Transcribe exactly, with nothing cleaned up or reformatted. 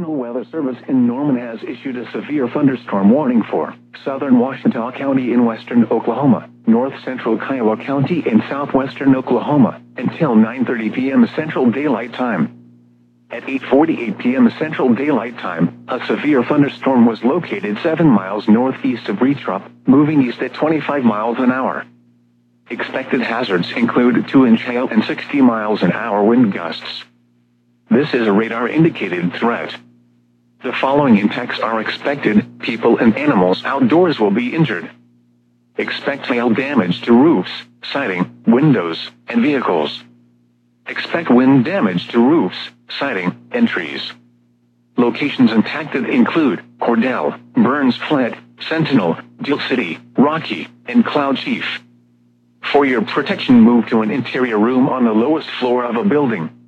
National Weather Service in Norman has issued a severe thunderstorm warning for southern Washita County in western Oklahoma, north central Kiowa County in southwestern Oklahoma, until nine thirty p m Central Daylight Time. At eight forty-eight p m Central Daylight Time, a severe thunderstorm was located seven miles northeast of Breatrup, moving east at twenty-five miles an hour. Expected hazards include two inch hail and sixty miles an hour wind gusts. This is a radar-indicated threat. The following impacts are expected: people and animals outdoors will be injured. Expect hail damage to roofs, siding, windows, and vehicles. Expect wind damage to roofs, siding, and trees. Locations impacted include Cordell, Burns Flat, Sentinel, Deal City, Rocky, and Cloud Chief. For your protection, move to an interior room on the lowest floor of a building.